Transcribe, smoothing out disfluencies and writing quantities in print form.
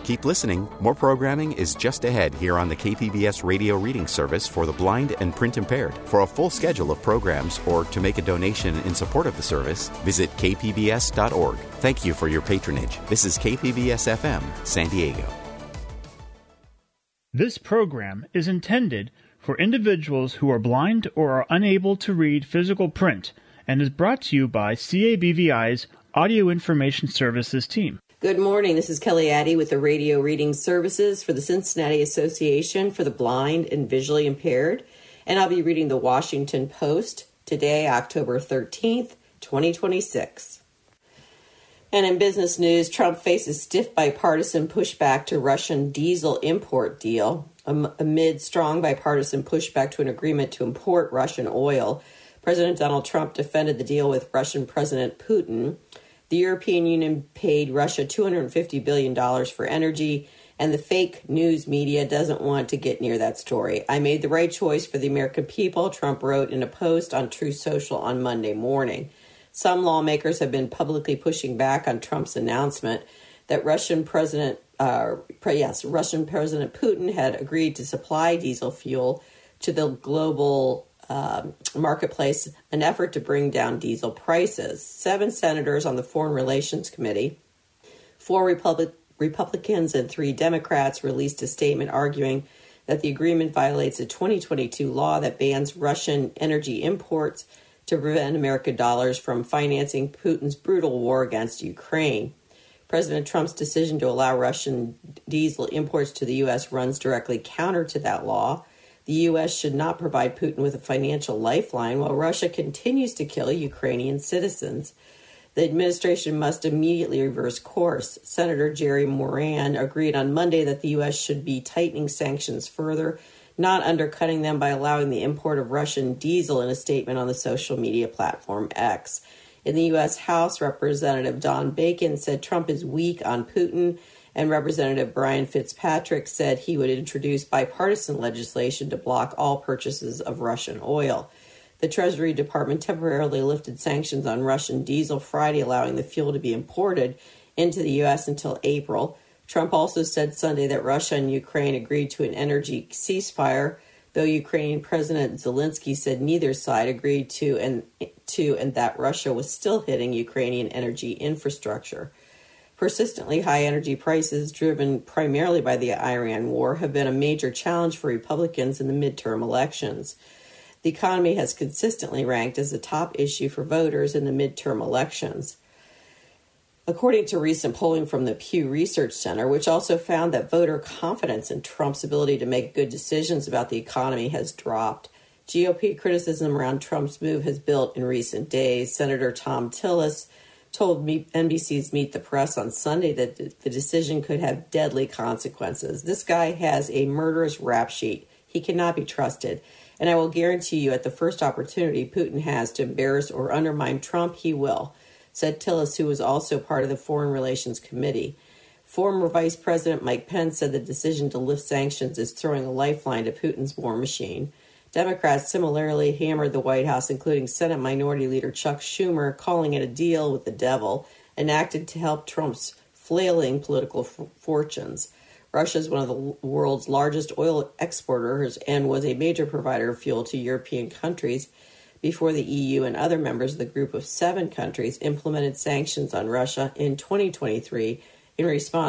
Keep listening. More programming is just ahead here on the KPBS Radio Reading Service for the blind and print impaired. For a full schedule of programs or to make a donation in support of the service, visit kpbs.org. Thank you for your patronage. This is KPBS FM, San Diego. This program is intended for individuals who are blind or are unable to read physical print and is brought to you by CABVI's Audio Information Services team. Good morning. This is Kelly Addy with the Radio Reading Services for the Cincinnati Association for the Blind and Visually Impaired, and I'll be reading the Washington Post today, October 13th, 2026. And in business news, Trump faces stiff bipartisan pushback to Russian diesel import deal. Amid strong bipartisan pushback to an agreement to import Russian oil, President Donald Trump defended the deal with Russian President Putin. The European Union paid Russia $250 billion for energy, and the fake news media doesn't want to get near that story. I made the right choice for the American people, Trump wrote in a post on Truth Social on Monday morning. Some lawmakers have been publicly pushing back on Trump's announcement that Russian President Putin had agreed to supply diesel fuel to the global marketplace, an effort to bring down diesel prices. 7 senators on the Foreign Relations Committee, 4 Republicans and 3 Democrats released a statement arguing that the agreement violates a 2022 law that bans Russian energy imports to prevent American dollars from financing Putin's brutal war against Ukraine. President Trump's decision to allow Russian diesel imports to the U.S. runs directly counter to that law. The U.S. should not provide Putin with a financial lifeline while Russia continues to kill Ukrainian citizens. The administration must immediately reverse course. Senator Jerry Moran agreed on Monday that the U.S. should be tightening sanctions further, not undercutting them by allowing the import of Russian diesel in a statement on the social media platform X. In the U.S. House, Representative Don Bacon said Trump is weak on Putin, and Representative Brian Fitzpatrick said he would introduce bipartisan legislation to block all purchases of Russian oil. The Treasury Department temporarily lifted sanctions on Russian diesel Friday, allowing the fuel to be imported into the U.S. until April. Trump also said Sunday that Russia and Ukraine agreed to an energy ceasefire, though Ukrainian President Zelensky said neither side agreed to and that Russia was still hitting Ukrainian energy infrastructure. Persistently high energy prices, driven primarily by the Iran war, have been a major challenge for Republicans in the midterm elections. The economy has consistently ranked as a top issue for voters in the midterm elections. According to recent polling from the Pew Research Center, which also found that voter confidence in Trump's ability to make good decisions about the economy has dropped, GOP criticism around Trump's move has built in recent days. Senator Thom Tillis told NBC's Meet the Press on Sunday that the decision could have deadly consequences. This guy has a murderous rap sheet. He cannot be trusted. And I will guarantee you at the first opportunity Putin has to embarrass or undermine Trump, he will, said Tillis, who was also part of the Foreign Relations Committee. Former Vice President Mike Pence said the decision to lift sanctions is throwing a lifeline to Putin's war machine. Democrats similarly hammered the White House, including Senate Minority Leader Chuck Schumer, calling it a deal with the devil, enacted to help Trump's flailing political fortunes. Russia is one of the world's largest oil exporters and was a major provider of fuel to European countries before the EU and other members of the group of 7 countries implemented sanctions on Russia in 2023 in response